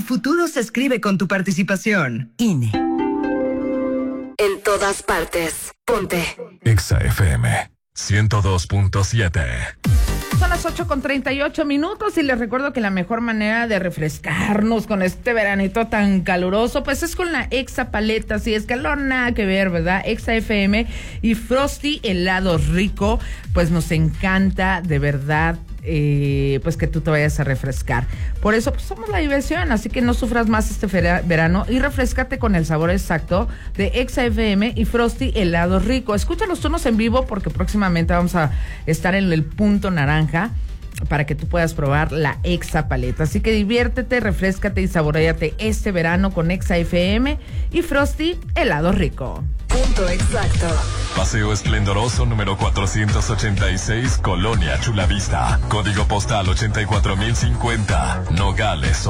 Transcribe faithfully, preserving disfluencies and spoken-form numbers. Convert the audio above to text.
futuro se escribe con tu participación. I N E. En todas partes. Ponte. Exa F M ciento dos punto siete. Son las ocho con treinta y ocho minutos y les recuerdo que la mejor manera de refrescarnos con este veranito tan caluroso, pues es con la Exa Paleta. Si es calor, nada que ver, ¿verdad? Exa F M y Frosty helado rico, pues nos encanta de verdad. Eh, pues que tú te vayas a refrescar. Por eso pues somos la diversión, así que no sufras más este fera- verano y refrescate con el sabor exacto de Exa F M y Frosty helado rico. Escucha los tonos en vivo porque próximamente vamos a estar en el punto naranja para que tú puedas probar la Exa Paleta. Así que diviértete, refréscate y saboréate este verano con Exa F M y Frosty helado rico. Punto exacto. Paseo Esplendoroso número cuatrocientos ochenta y seis, Colonia Chulavista. Código postal ochenta y cuatro mil cincuenta, Nogales.